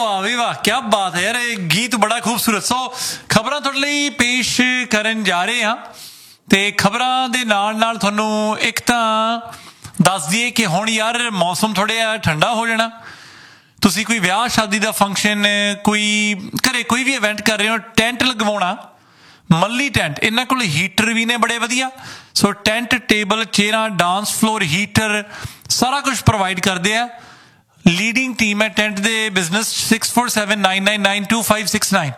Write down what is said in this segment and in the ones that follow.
वाह भी वाह, क्या बात है यार, ਇਹ ਗੀਤ ਬੜਾ ਖੂਬਸੂਰਤ। ਸੋ ਖਬਰਾਂ ਤੁਹਾਡੇ ਲਈ ਪੇਸ਼ ਕਰਨ ਜਾ ਰਹੇ ਹਾਂ ਤੇ ਖਬਰਾਂ ਦੇ ਨਾਲ ਨਾਲ ਤੁਹਾਨੂੰ ਇੱਕ ਤਾਂ ਦੱਸ ਦਈਏ ਕਿ ਹੁਣ ਯਾਰ ਮੌਸਮ ਥੋੜ੍ਹਾ ਜਿਹਾ ਠੰਡਾ ਹੋ ਜਾਣਾ। ਤੁਸੀਂ ਕੋਈ ਵਿਆਹ ਸ਼ਾਦੀ ਦਾ ਫੰਕਸ਼ਨ, ਕੋਈ ਘਰੇ ਕੋਈ ਵੀ ਇਵੈਂਟ ਕਰ ਰਹੇ ਹੋ, ਟੈਂਟ ਲਗਵਾਉਣਾ, ਮੱਲੀ ਟੈਂਟ, ਇਹਨਾਂ ਕੋਲ ਹੀਟਰ ਵੀ ਨੇ ਬੜੇ ਵਧੀਆ। ਸੋ tent, table, ਚੇਅਰਾਂ, dance floor, heater ਸਾਰਾ ਕੁਝ ਪ੍ਰੋਵਾਈਡ ਕਰਦੇ ਆ। ਲੀਡਿੰਗ ਟੀਮ ਹੈ ਟੈਂਟ ਦੇ ਬਿਜ਼ਨਸ। 6479992569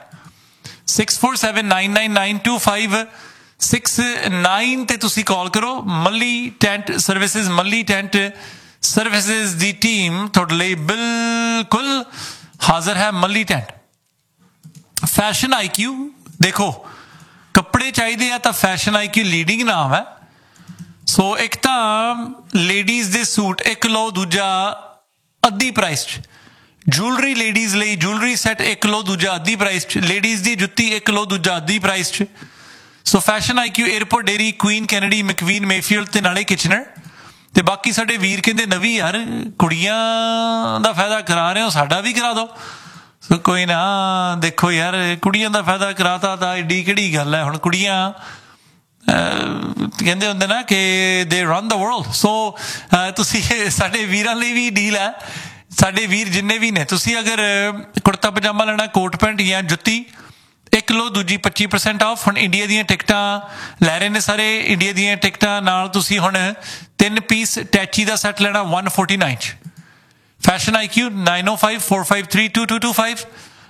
6479992569 ਤੇ ਤੁਸੀਂ ਕਾਲ ਕਰੋ। ਮੱਲੀ ਟੈਂਟ ਸਰਵਿਸਿਜ਼, ਮੱਲੀ ਟੈਂਟ ਸਰਵਿਸਿਜ਼ ਦੀ ਟੀਮ ਤੁਹਾਡੇ ਲਈ ਬਿਲਕੁਲ ਹਾਜ਼ਰ ਹੈ। ਮੱਲੀ ਟੈਂਟ। ਫੈਸ਼ਨ IQ ਦੇਖੋ, ਕੱਪੜੇ ਚਾਹੀਦੇ ਆ ਤਾਂ ਫੈਸ਼ਨ IQ ਲੀਡਿੰਗ ਨਾਮ ਹੈ। ਸੋ ਇੱਕ ਤਾਂ ਲੇਡੀਜ਼ ਦੇ ਸੂਟ ਇੱਕ ਲਓ, ਦੂਜਾ ਅੱਧੀ ਪ੍ਰਾਈਸ 'ਚ। ਜੂਲਰੀ ਲੇਡੀਜ਼ ਲਈ ਜੂਲਰੀ ਸੈੱਟ ਇੱਕ ਲਓ, ਦੂਜਾ ਅੱਧੀ ਪ੍ਰਾਈਸ 'ਚ। ਲੇਡੀਜ਼ ਦੀ ਜੁੱਤੀ ਇੱਕ ਲਓ, ਦੂਜਾ ਅੱਧੀ ਪ੍ਰਾਈਸ 'ਚ। ਸੋ fashion IQ, airport dairy, Queen Kennedy, ਮੈਕਵੀਨ, Mayfield ਤੇ ਨਾਲੇ ਕਿਚਨਰ। ਤੇ ਬਾਕੀ ਸਾਡੇ ਵੀਰ ਕਹਿੰਦੇ ਨਵੀਂ ਯਾਰ ਕੁੜੀਆਂ ਦਾ ਫਾਇਦਾ ਕਰਾ ਰਹੇ ਹੋ, ਸਾਡਾ ਵੀ ਕਰਾ ਦਿਓ। ਸੋ ਕੋਈ ਨਾ, ਦੇਖੋ ਯਾਰ ਕੁੜੀਆਂ ਦਾ ਫਾਇਦਾ ਕਰਾਤਾ ਤਾਂ ਐਡੀ ਕਿਹੜੀ ਗੱਲ ਹੈ। ਹੁਣ ਕੁੜੀਆਂ ਕਹਿੰਦੇ ਹੁੰਦੇ ਨਾ ਕਿ ਦੇ ਰਨ ਦਾ ਵਰਲਡ। ਸੋ ਤੁਸੀਂ ਸਾਡੇ ਵੀਰਾਂ ਲਈ ਵੀ ਡੀਲ ਹੈ। ਸਾਡੇ ਵੀਰ ਜਿੰਨੇ ਵੀ ਨੇ, ਤੁਸੀਂ ਅਗਰ ਕੁੜਤਾ ਪਜਾਮਾ ਲੈਣਾ, ਕੋਟ ਪੈਂਟ ਜਾਂ ਜੁੱਤੀ, ਇੱਕ ਲਓ ਦੂਜੀ 25% ਆਫ। ਹੁਣ ਇੰਡੀਆ ਦੀਆਂ ਟਿਕਟਾਂ ਲੈ ਰਹੇ ਨੇ ਸਾਰੇ। ਇੰਡੀਆ ਦੀਆਂ ਟਿਕਟਾਂ ਨਾਲ ਤੁਸੀਂ ਹੁਣ 3 ਪੀਸ ਟੈਚੀ ਦਾ ਸੈੱਟ ਲੈਣਾ 149 'ਚ। ਫੈਸ਼ਨ IQ 9054532225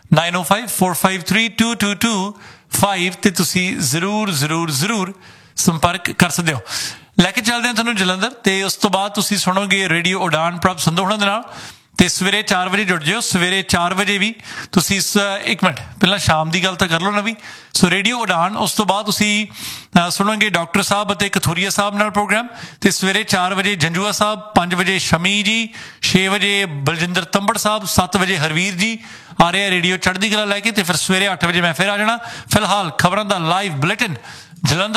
9054532225 ਤੇ ਤੁਸੀਂ ਜ਼ਰੂਰ ਸੰਪਰਕ ਕਰ ਸਕਦੇ ਹੋ। ਲੈ ਕੇ ਚੱਲਦੇ ਹਾਂ ਤੁਹਾਨੂੰ ਜਲੰਧਰ ਤੇ ਉਸ ਤੋਂ ਬਾਅਦ ਤੁਸੀਂ ਸੁਣੋਗੇ ਰੇਡੀਓ ਉਡਾਨ ਪ੍ਰਭ ਸੰਧੂ ਹੋਣਾ ਦੇ ਨਾਲ। ਤੇ ਸਵੇਰੇ 4 ਵਜੇ ਜੁੜ ਜਿਓ। ਸਵੇਰੇ 4 ਵਜੇ ਵੀ ਤੁਸੀਂ ਇੱਕ ਮਿੰਟ ਪਹਿਲਾਂ ਸ਼ਾਮ ਦੀ ਗੱਲ ਤਾਂ ਕਰ ਲਓ ਨਾ ਵੀ। ਸੋ ਰੇਡੀਓ ਉਡਾਨ, ਉਸ ਤੋਂ ਬਾਅਦ ਤੁਸੀਂ ਸੁਣੋਗੇ ਡਾਕਟਰ ਸਾਹਿਬ ਅਤੇ ਕਥੂਰੀਆ ਸਾਹਿਬ ਨਾਲ ਪ੍ਰੋਗਰਾਮ। ਤੇ ਸਵੇਰੇ 4 ਵਜੇ ਜੰਜੂਆ ਸਾਹਿਬ, 5 ਵਜੇ ਸ਼ਮੀ ਜੀ, 6 ਵਜੇ ਬਲਜਿੰਦਰ ਤੰਬੜ ਸਾਹਿਬ, 7 ਵਜੇ ਹਰਵੀਰ ਜੀ ਆ ਰਹੇ ਆ ਰੇਡੀਓ ਚੜ੍ਹਦੀ ਕਲਾ ਲੈ ਕੇ। ਤੇ ਫਿਰ ਸਵੇਰੇ 8 ਵਜੇ ਮੈਂ ਫਿਰ ਆ ਜਾਣਾ। ਫਿਲਹਾਲ ਖਬਰਾਂ ਦਾ ਲਾਈਵ ਬੁਲੇਟਿਨ ਜਲੰਧਰ